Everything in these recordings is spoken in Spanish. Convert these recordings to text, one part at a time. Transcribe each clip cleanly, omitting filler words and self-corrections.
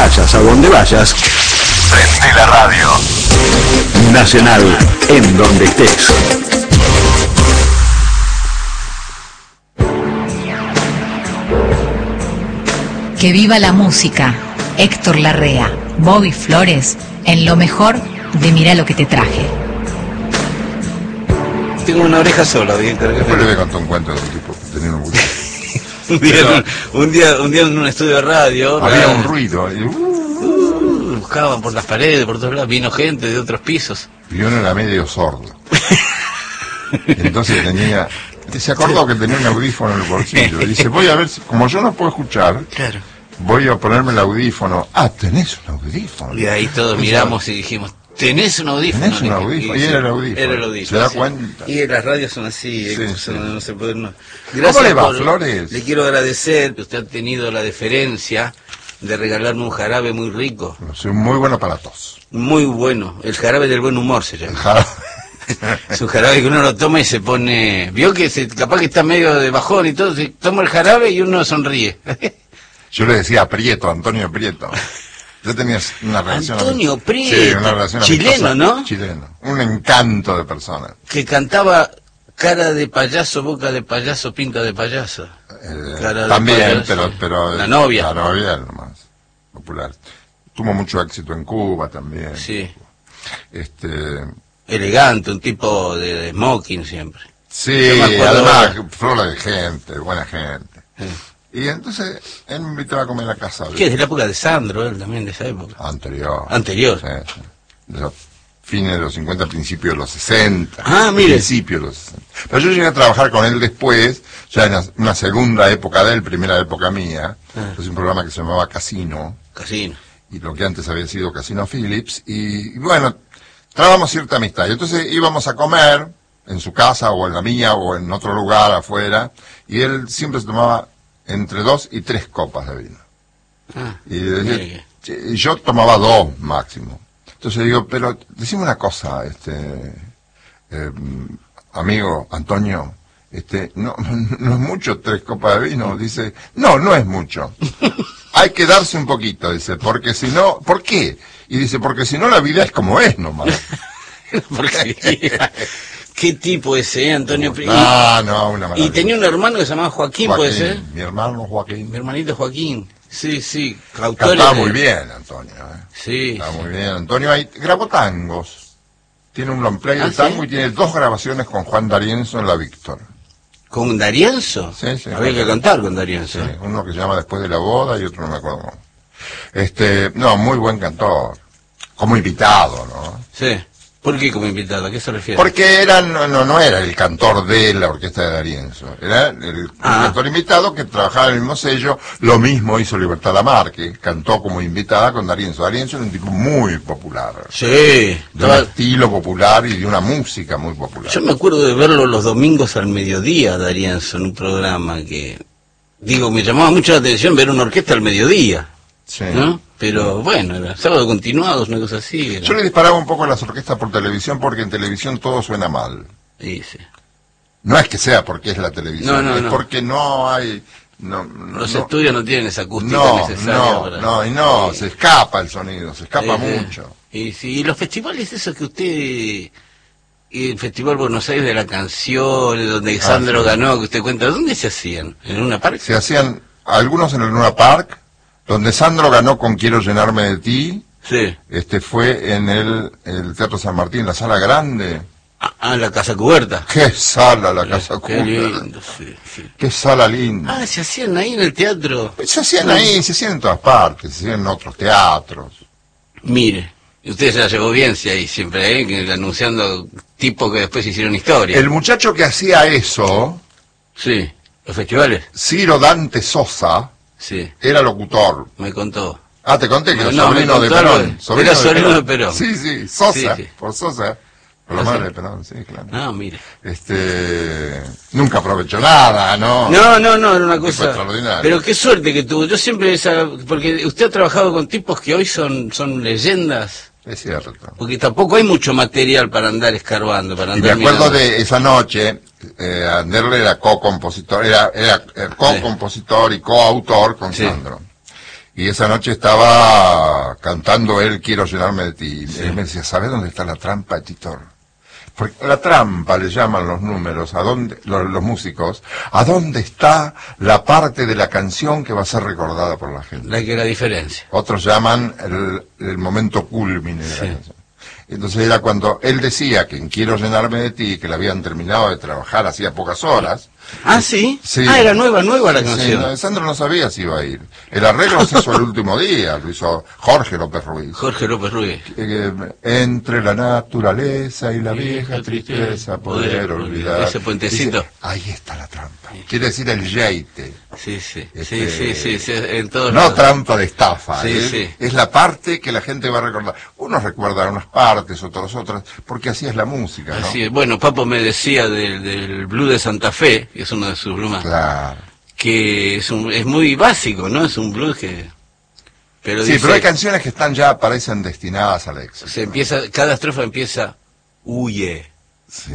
vayas a donde vayas, prende la radio. Nacional, en donde estés. Que viva la música. Héctor Larrea, Bobby Flores, en lo mejor de Mirá lo que te traje. Tengo una oreja sola, bien cargada. Después le voy a contar un cuento de un tipo que tenía un un día en un estudio de radio había un ruido buscaban por las paredes, por todos lados, vino gente de otros pisos y uno era medio sordo. Entonces se acordó que tenía un audífono en el bolsillo y dice, voy a ver, como yo no puedo escuchar, claro, voy a ponerme el audífono. ¿Tenés un audífono? Y ahí todos miramos y dijimos, ¿tenés un audífono? ¿Tenés un audífono? Y era el audífono. Era el audífono. ¿Se da sí. cuenta? Y las radios son así, Sí. no se puede... No. ¿Cómo le va, Flores? Le quiero agradecer que usted ha tenido la deferencia de regalarme un jarabe muy rico. Soy muy bueno para la tos. Muy bueno. El jarabe del buen humor se El llama. jarabe. Es un jarabe que uno lo toma y se pone... Vio que capaz que está medio de bajón y todo, se toma el jarabe y uno sonríe. Yo le decía a Prieto, Antonio Prieto. Yo tenía una relación... Antonio Prieto. Sí, una relación chileno, amistosa. ¿no? Chileno. Un encanto de persona. Que cantaba cara de payaso, boca de payaso, pinta de payaso. Cara de También, payaso. pero... La novia. La novia es lo más popular. Tuvo mucho éxito en Cuba también. Sí. Elegante, un tipo de smoking siempre. Sí, Yo me acuerdo además, ahora. flor de gente, buena gente. Y entonces, él me invitaba a comer en la casa. ¿Qué? Es de la época de Sandro, él también, de esa época. Anterior. Sí, sí. De los fines de los 50, principios de los 60. Ah, mire. Principios de los 60. Pero yo llegué a trabajar con él después, ya en una segunda época de él, primera época mía. Es un programa que se llamaba Casino. Casino. Y lo que antes había sido Casino Phillips. Y bueno, trabamos cierta amistad. Y entonces íbamos a comer en su casa o en la mía o en otro lugar afuera. Y él siempre se tomaba entre 2 y 3 copas de vino. Y yo tomaba 2 máximo. Entonces digo, pero decime una cosa, amigo Antonio, no es mucho 3 copas de vino. Dice, no es mucho. Hay que darse un poquito, dice, porque si no, ¿por qué? Y dice, porque si no la vida es como es nomás. ¿Qué tipo ese, Antonio? No, una maravilla. Y tenía un hermano que se llamaba Joaquín, ¿puede ser? Mi hermano Joaquín. Mi hermanito Joaquín. Sí. Cantaba muy bien, Antonio. Sí. Cantaba muy bien. Antonio grabó tangos. Tiene un long play de tango, ¿sí? Y tiene 2 grabaciones con Juan D'Arienzo en la Víctor. ¿Con D'Arienzo? Sí. Había que cantar con D'Arienzo. Sí, uno que se llama Después de la boda y otro no me acuerdo. No, muy buen cantor. Como invitado, ¿no? Sí. ¿Por qué como invitado? ¿A qué se refiere? Porque no era el cantor de la orquesta de D'Arienzo. Era el cantor invitado que trabajaba en el mismo sello. Lo mismo hizo Libertad Lamarque, que cantó como invitada con D'Arienzo. D'Arienzo era un tipo muy popular. Sí. De un estilo popular y de una música muy popular. Yo me acuerdo de verlo los domingos al mediodía, D'Arienzo, en un programa que... me llamaba mucho la atención ver una orquesta al mediodía. Sí. ¿No? Pero bueno, era sábado continuados, una cosa así. Era. Yo le disparaba un poco a las orquestas por televisión porque en televisión todo suena mal. Sí. No es que sea porque es la televisión, es porque no hay... Los estudios no tienen esa acústica necesaria. Se escapa el sonido, se escapa mucho. Y los festivales esos que usted... el Festival Buenos Aires de la Canción, donde Sandro ganó, que usted cuenta, ¿dónde se hacían? ¿En Luna Park? Se hacían algunos en el Luna Park, donde Sandro ganó con Quiero llenarme de ti. Sí. Fue en el Teatro San Martín, la sala grande. La Casa Cubierta. ¡Qué sala la Casa Cubierta! Qué lindo, sí. ¡Qué sala linda! Se hacían ahí en el teatro. Se hacían ahí, se hacían en todas partes, se hacían en otros teatros. Mire, usted se la llevó bien, si ahí siempre, anunciando tipos que después hicieron historia. El muchacho que hacía eso... Sí, los festivales. Ciro Dante Sosa... Sí. Era locutor. Me contó. Te conté que era sobrino de Perón. Era sobrino de Perón. Sí, Sosa, sí. Por Sosa. Por la madre de Perón, sí, claro. Mire. Nunca aprovechó nada, ¿no? No, era una cosa extraordinaria. Pero qué suerte que tuvo. Yo siempre porque usted ha trabajado con tipos que hoy son leyendas. Es cierto. Porque tampoco hay mucho material para andar escarbando, y me acuerdo de esa noche, Anderle era co-compositor, era co-compositor y coautor con Sandro. Y esa noche estaba cantando él Quiero llenarme de ti. Y él me decía, ¿sabes dónde está la trampa, Titor? Porque la trampa le llaman los números, ¿a dónde, los músicos? ¿A dónde está la parte de la canción que va a ser recordada por la gente? La que la diferencia. Otros llaman el momento culmine de la canción. Entonces era cuando él decía que en Quiero llenarme de ti, que la habían terminado de trabajar hacía pocas horas. Ah, ¿sí? Sí. Ah, era nueva la canción. Sí, no, Sandro no sabía si iba a ir. El arreglo se hizo el último día, lo hizo Jorge López Ruiz. Jorge López Ruiz. Entre la naturaleza y la vieja tristeza poder olvidar. Ese puentecito. Dice, ahí está la trampa. Quiere decir el yeite. Sí. Sí, en todos No lados. trampa de estafa. Sí. Es la parte que la gente va a recordar. Unos recuerdan unas partes, otros otras, porque así es la música, ¿no? Así es. Bueno, Papo me decía del blues de Santa Fe, que es uno de sus blues más, Claro. que es muy básico, ¿no? Es un blues que... Pero Sí, dice, pero hay canciones que están ya, parecen destinadas al éxito. se empieza, cada estrofa empieza, huye. Sí.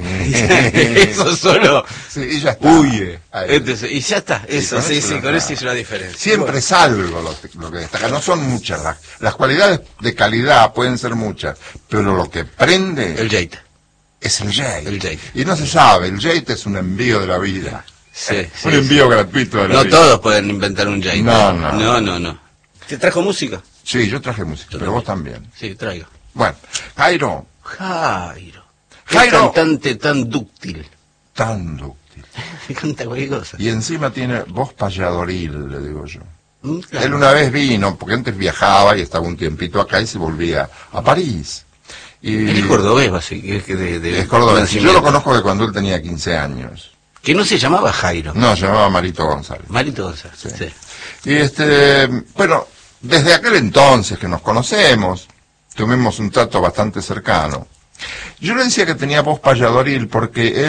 Eso solo, Sí, y ya está. huye. Ahí. Entonces, y ya está, eso, con sí, eso sí, ya con está. eso hizo la diferencia. Siempre es algo lo que destaca, no son muchas. Las cualidades de calidad pueden ser muchas, pero lo que prende El Jate. es el jate. El jate. Y no se sabe, el jate es un envío de la vida. Sí, Un envío gratuito de la No vida. todos pueden inventar un Jate. No. ¿Te trajo música? Sí, yo traje música, pero vos también. Sí, traigo. Bueno, Jairo, Jairo. Qué Jairo. cantante tan dúctil. tan dúctil. Canta cualquier cosa. Y encima tiene voz payadoril, le digo yo. Claro. Él una vez vino, porque antes viajaba y estaba un tiempito acá y se volvía a París. Y Él es cordobés, básicamente. De es cordobés. nacimiento. Yo lo conozco de cuando él tenía 15 años. Que no se llamaba Jairo. No, se llamaba Marito González. Marito González. Sí. Sí. Y bueno, desde aquel entonces que nos conocemos, tuvimos un trato bastante cercano. Yo le decía que tenía voz payadoril porque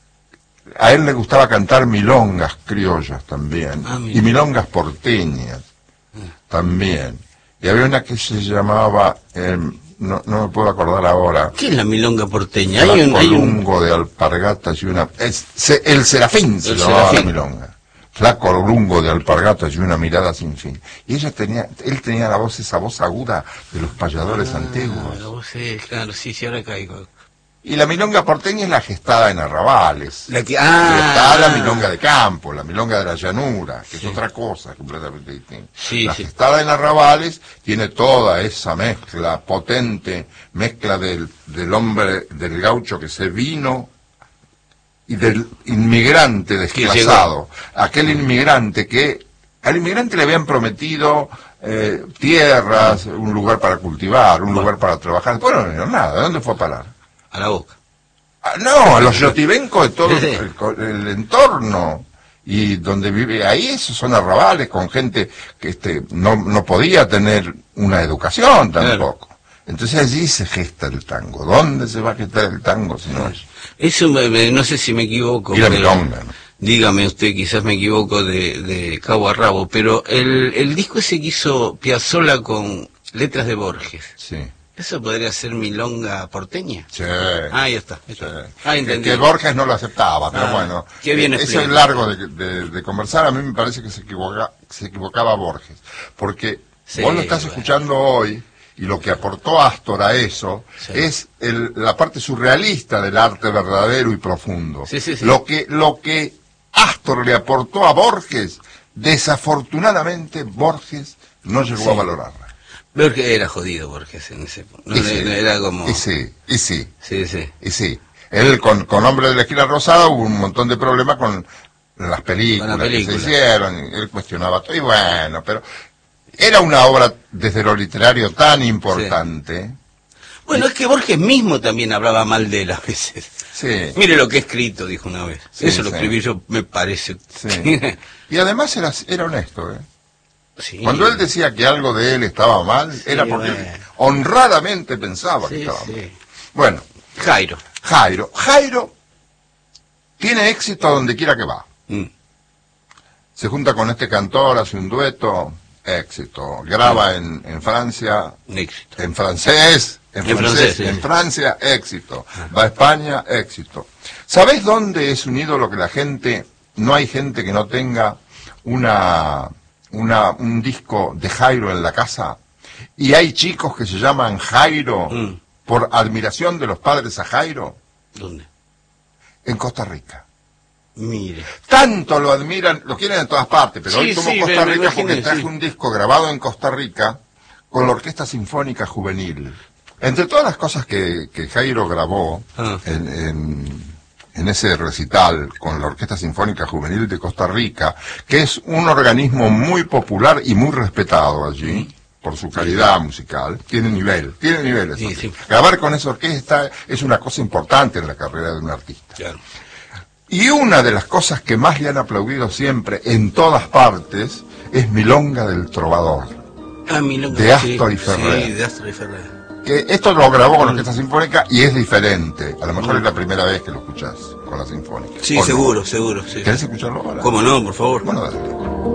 a él le gustaba cantar milongas criollas también, Ah, mira. y milongas porteñas también. Y había una que se llamaba, no me puedo acordar ahora, ¿Qué es la milonga porteña? el Hay un... colungo de alpargatas y una... el Serafín se El llamaba la Serafín. milonga. Flaco lungo de alpargatas y una mirada sin fin. Y él tenía la voz, esa voz aguda de los payadores antiguos. Claro, sí, ahora caigo. Y la milonga porteña es la gestada en arrabales. La que, Y está la milonga de campo, la milonga de la llanura, que es otra cosa completamente distinta. Sí, La sí. gestada en arrabales tiene toda esa mezcla, potente mezcla del hombre, del gaucho que se vino y del inmigrante desplazado. Aquel inmigrante que al inmigrante le habían prometido tierras, un lugar para cultivar, un lugar para trabajar. Bueno, no era nada. ¿Dónde fue a parar? A la boca. No, a los yotibencos de todo Sí. el entorno. Y donde vive, ahí esos son arrabales con gente que no podía tener una educación tampoco. Entonces allí se gesta el tango. ¿Dónde se va a gestar el tango si no es? Eso no sé si me equivoco. Y la pero milonga, ¿no? Dígame usted, quizás me equivoco de cabo a rabo, pero el disco ese que hizo Piazzolla con letras de Borges, Sí. ¿eso podría ser milonga porteña? Sí. Ah, ahí está. Ahí Sí. está. Ah, entendí. Que Borges no lo aceptaba, pero Ah, bueno. qué bien eso es explicado. largo de conversar. A mí me parece que se equivocaba Borges. Porque Sí, vos lo estás bueno. escuchando hoy, y lo que aportó Astor a eso Sí. es la parte surrealista del arte verdadero y profundo. Sí. Lo que Astor le aportó a Borges, desafortunadamente Borges no llegó Sí. a valorarla. Veo que era jodido Borges en ese punto. Y sí. Era como... Y sí. Sí. Y sí, él con Hombre de la Esquina Rosada hubo un montón de problemas con las películas, Con la película. que se hicieron, y él cuestionaba todo, y bueno, pero era una obra desde lo literario tan importante. Bueno, es que Borges mismo también hablaba mal de él a veces. Sí, Mire lo que he escrito, dijo una vez. Sí, Eso lo sí. escribí yo, me parece. sí. Y además era honesto, ¿eh? Sí. Cuando él decía que algo de él estaba mal, Sí, era porque bueno. honradamente pensaba que Sí, estaba mal. sí. Bueno, Jairo. Jairo tiene éxito donde quiera que va. Mm. Se junta con este cantor, hace un dueto, éxito. Graba en Francia, Un éxito. en francés, francés, sí. en Francia, éxito. Va a España, éxito. ¿Sabés dónde es un ídolo que no hay gente que no tenga un un disco de Jairo en la casa, y hay chicos que se llaman Jairo por admiración de los padres a Jairo. ¿Dónde? En Costa Rica. Mire. Tanto lo admiran, lo quieren en todas partes, pero Sí, hoy tomo sí, Costa me Rica imaginé, porque traje sí. un disco grabado en Costa Rica con la Orquesta Sinfónica Juvenil. Entre todas las cosas que Jairo grabó en ese recital con la Orquesta Sinfónica Juvenil de Costa Rica, que es un organismo muy popular y muy respetado allí, por su calidad musical, tiene nivel eso. Sí, sí. Grabar con esa orquesta es una cosa importante en la carrera de un artista. Claro. Y una de las cosas que más le han aplaudido siempre, en todas partes, es Milonga del Trovador, de Astor y Ferrer. Sí, de Astor y Ferrer. Que esto lo grabó con la Orquesta Sinfónica y es diferente. A lo mejor es la primera vez que lo escuchás con la Sinfónica. Sí, ¿O no? seguro, sí. ¿Querés escucharlo ahora? ¿Cómo no, por favor? Bueno, dale.